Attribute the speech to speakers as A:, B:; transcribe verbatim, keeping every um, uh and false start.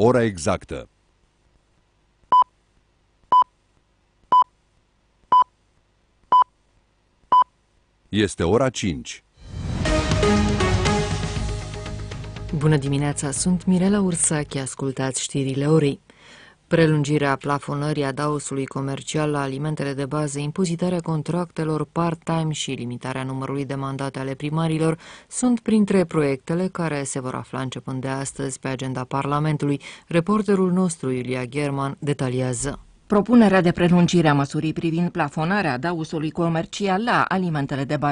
A: Ora exactă. Este ora cinci.
B: Bună dimineața, sunt Mirela Ursache, ascultați știrile orei. Prelungirea plafonării adaosului comercial la alimentele de bază, impozitarea contractelor part-time și limitarea numărului de mandate ale primarilor sunt printre proiectele care se vor afla începând de astăzi pe agenda Parlamentului. Reporterul nostru, Iulia German, detaliază.
C: Propunerea de prelungire a măsurii privind plafonarea adaosului comercial la alimentele de bază